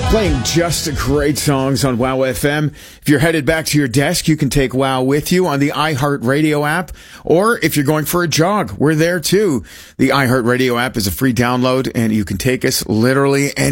Playing just great songs on WOW FM. If you're headed back to your desk, you can take WOW with you on the iHeartRadio app. Or if you're going for a jog, we're there too. The iHeartRadio app is a free download and you can take us literally anywhere.